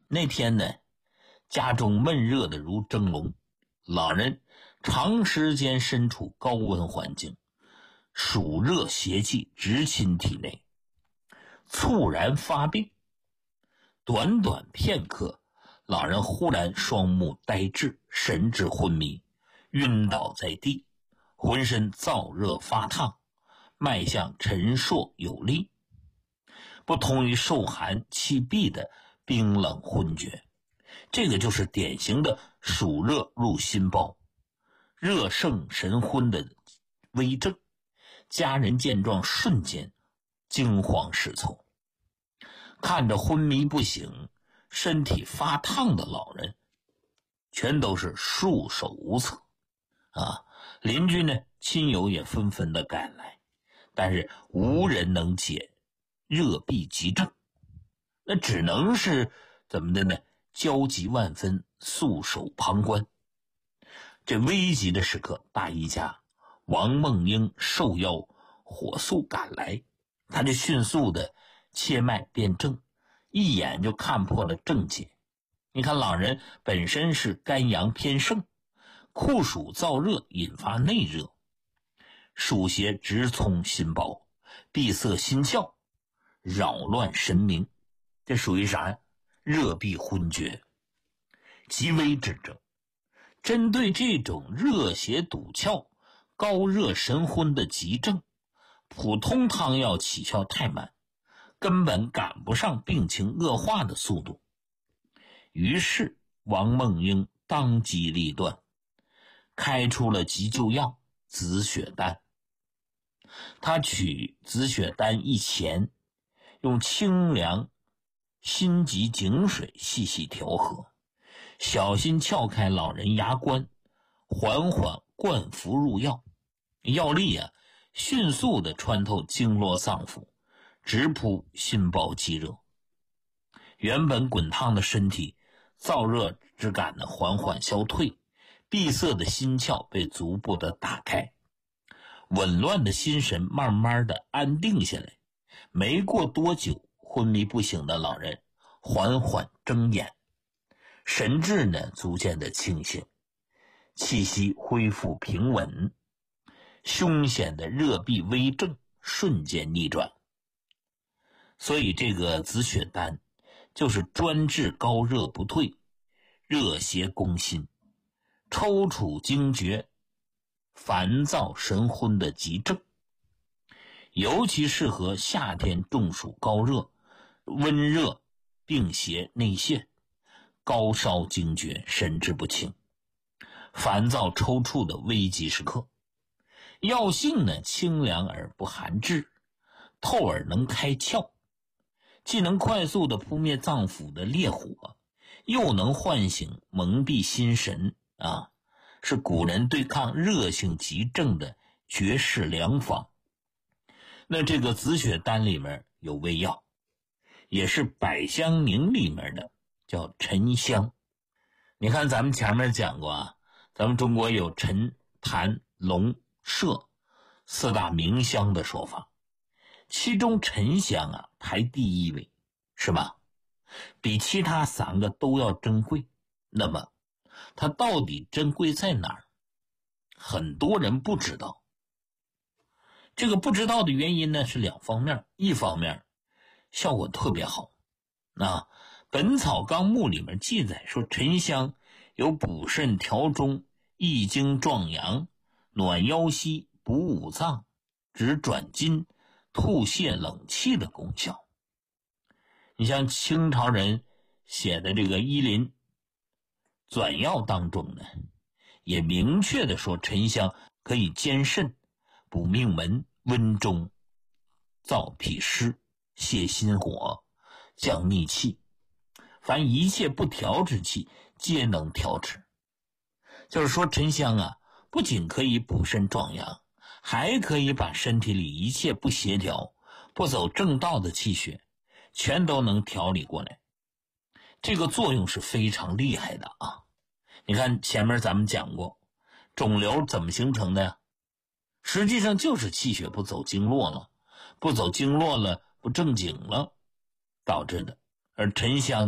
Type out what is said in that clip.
那天呢，家中闷热的如蒸笼，老人长时间身处高温环境，暑热邪气直侵体内，猝然发病。短短片刻，老人忽然双目呆滞，神志昏迷，晕倒在地，浑身燥热发烫，脉象沉硕有力，不同于受寒气闭的冰冷昏厥。这个就是典型的暑热入心包，热盛神昏的危症。家人见状瞬间惊慌失措，看着昏迷不醒、身体发烫的老人，全都是束手无策啊！邻居呢，亲友也纷纷的赶来，但是无人能解热痹急症，那只能是怎么的呢？焦急万分，束手旁观。这危急的时刻，大姨家王梦英受邀火速赶来，他就迅速的切脉辨证，一眼就看破了症结。你看老人本身是肝阳偏盛，酷暑燥热引发内热，暑邪直冲心包，闭塞心窍，扰乱神明，这属于啥呀？热痹昏厥，极危之症。针对这种热邪堵窍、高热神昏的急症，普通汤药起效太慢，根本赶不上病情恶化的速度。于是王梦英当机立断，开出了急救药紫雪丹。他取紫雪丹一钱，用清凉辛吉井水细细调和，小心撬开老人牙关，缓缓灌服入药。药力迅速地穿透经络脏腑，直扑心包肌热。原本滚烫的身体，燥热之感缓缓消退，闭塞的心窍被逐步的打开，紊乱的心神慢慢的安定下来。没过多久，昏迷不醒的老人缓缓睁眼，神志呢逐渐的清醒，气息恢复平稳，凶险的热痹危症瞬间逆转。所以这个紫雪丹就是专治高热不退、热邪攻心、抽搐惊厥、烦躁神昏的急症，尤其适合夏天中暑高热、温热病邪内陷、高烧惊厥、神志不清、烦躁抽搐的危急时刻。药性呢清凉而不寒滞，透而能开窍，既能快速的扑灭脏腑的烈火，又能唤醒蒙蔽心神是古人对抗热性急症的绝世良方。那这个紫雪丹里面有味药，也是百香茗里面的，叫沉香。你看咱们前面讲过咱们中国有沉、檀、龙、麝四大名香的说法，其中沉香排第一位，是吧？比其他三个都要珍贵。那么它到底珍贵在哪儿？很多人不知道。这个不知道的原因呢是两方面，一方面效果特别好。本草纲目里面记载说，沉香有补肾调中、益精壮阳、暖腰膝、补五脏、止转筋、吐泻冷气的功效。你像清朝人写的这个医林纂要当中呢，也明确的说沉香可以坚肾、补命门、温中、燥脾湿、泻心火、降逆气，凡一切不调之气皆能调治。就是说沉香不仅可以补肾壮阳，还可以把身体里一切不协调、不走正道的气血全都能调理过来，这个作用是非常厉害的你看前面咱们讲过，肿瘤怎么形成的呀？实际上就是气血不走经络了，不走经络了，不正经了导致的。而沉香